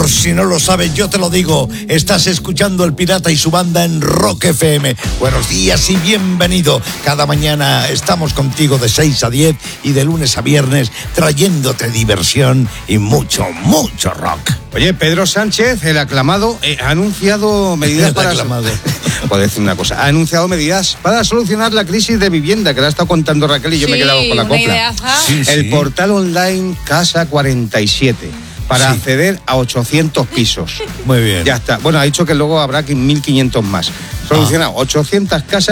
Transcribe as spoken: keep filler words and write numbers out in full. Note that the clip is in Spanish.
Por si no lo sabes, yo te lo digo. Estás escuchando El Pirata y su banda en Rock F M. Buenos días y bienvenido. Cada mañana estamos contigo de seis a diez y de lunes a viernes trayéndote diversión y mucho, mucho rock. Oye, Pedro Sánchez, el aclamado, eh, ha anunciado medidas El para... aclamado. Puedo decir una cosa. Ha anunciado medidas para solucionar la crisis de vivienda, que la ha estado contando Raquel y yo sí, me he quedado con la copla. Sí, El sí. portal online Casa cuarenta y siete. Para Sí. acceder a ochocientos pisos. Muy bien. Ya está. Bueno, ha dicho que luego habrá mil quinientos más. Solucionado. ochocientas casas